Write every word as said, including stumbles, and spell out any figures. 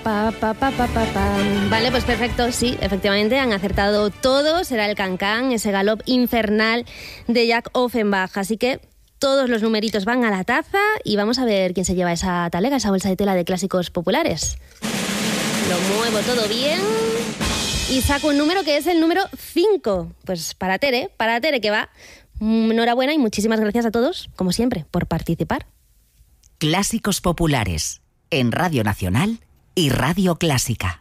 Pa, pa, pa, pa, pa, pa. Vale, pues perfecto, sí, efectivamente han acertado todos. Será el Can-Can, ese galop infernal de Jack Offenbach. Así que todos los numeritos van a la taza y vamos a ver quién se lleva esa talega, esa bolsa de tela de clásicos populares. Lo muevo todo bien y saco un número que es el número cinco. Pues para Tere, para Tere que va. Enhorabuena y muchísimas gracias a todos, como siempre, por participar. Clásicos populares en Radio Nacional y Radio Clásica.